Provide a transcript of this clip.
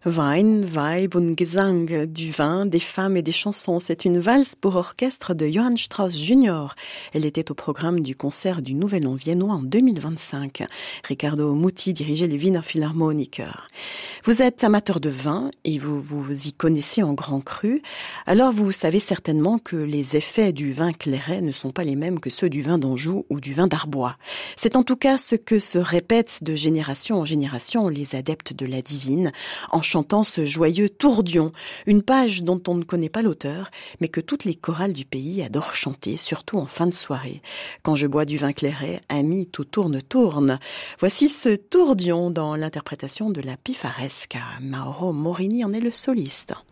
Wein, Weib und Gesang, du vin, des femmes et des chansons. C'est une valse pour orchestre de Johann Strauss Jr. Elle était au programme du concert du Nouvel An viennois en 2025. Riccardo Muti dirigeait les Wiener Philharmoniker. Vous êtes amateur de vin et vous vous y connaissez en grand cru. Alors vous savez certainement que les effets du vin clairet ne sont pas les mêmes que ceux du vin d'Anjou ou du vin d'Arbois. C'est en tout cas ce que se répètent de génération en génération les adeptes de la divine en chantant ce joyeux tourdion, une page dont on ne connaît pas l'auteur, mais que toutes les chorales du pays adorent chanter, surtout en fin de soirée. Quand je bois du vin clairet, ami, tout tourne, tourne. Voici ce tourdion dans l'interprétation de la pifaresque. Mauro Morini en est le soliste.